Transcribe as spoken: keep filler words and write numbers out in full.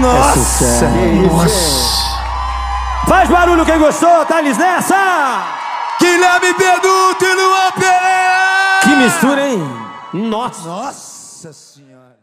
Nossa! É Nossa! Faz barulho quem gostou, Thales nessa! Guilherme Beduto e Luan Pereira! Que mistura, hein? Nossa! Nossa Senhora!